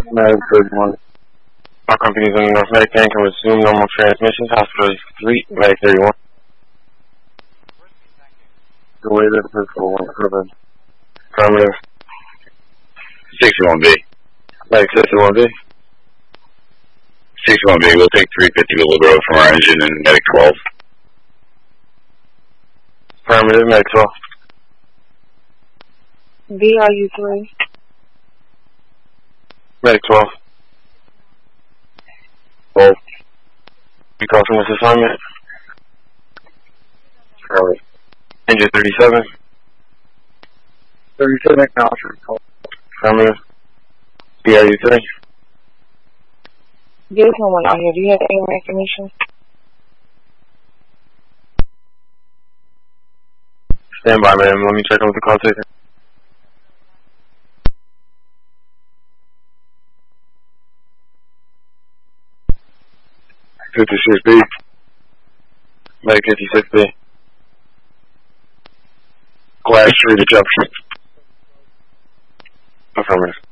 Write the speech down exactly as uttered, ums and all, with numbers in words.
nine thirty-one. Our company's on the North Medican can resume normal transmissions. Hospital three, Medic thirty-one. The way that the for one purpose. Affirmative. sixty-one B. Medic sixty-one B. sixty-one B, we'll take three fifty Willow Grove from our engine and Medic twelve. Affirmative, Medic twelve. B R U three. Medic twelve. twelve. You call from this assignment? Affirmative. Engine thirty-seven. thirty-seven acknowledgement call. Affirmative. B R U three. There's no one out here. Do you have any recognition? Stand by, man. Let me check on the call taker. fifty-six B. Medic fifty-six B. Glass three to junction. Affirmative.